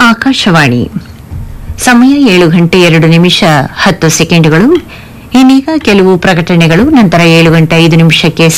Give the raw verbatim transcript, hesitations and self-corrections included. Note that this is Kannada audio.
ಆಕಾಶವಾಣಿ ಸಮಯ ಏಳು ಗಂಟೆ ಎರಡು ನಿಮಿಷ ಹತ್ತು ಸೆಕೆಂಡುಗಳು. ಇನ್ನೀಗ ಕೆಲವು ಪ್ರಕಟಣೆಗಳು, ನಂತರ ಏಳು ಗಂಟೆ ಐದು ನಿಮಿಷಕ್ಕೆ